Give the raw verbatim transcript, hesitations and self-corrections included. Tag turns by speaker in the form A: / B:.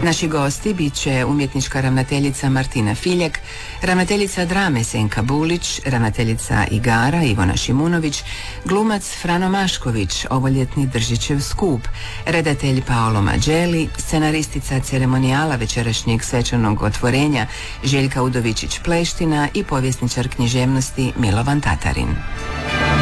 A: Naši gosti bit će umjetnička ravnateljica Martina Filjak, ravnateljica drame Senka Bulić, ravnateljica igara Ivona Šimunović, glumac Frano Mašković, ovoljetni Držićev skup, redatelj Paolo Mađeli, scenaristica ceremonijala večerašnjeg svečanog otvorenja Željka Udovičić Pleština i povjesničar književnosti Milovan Tatarin.